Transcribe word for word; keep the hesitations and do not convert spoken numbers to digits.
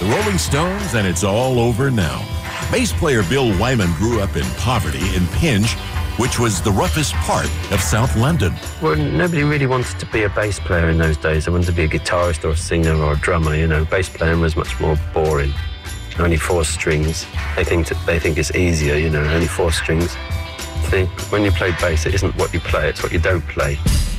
the Rolling Stones, and it's all over now. Bass player Bill Wyman grew up in poverty in Pinge, which was the roughest part of South London. Well, nobody really wanted to be a bass player in those days. They wanted to be a guitarist or a singer or a drummer, you know. Bass playing was much more boring. Only four strings. They think that they think it's easier, you know, only four strings. See, when you play bass, it isn't what you play, it's what you don't play.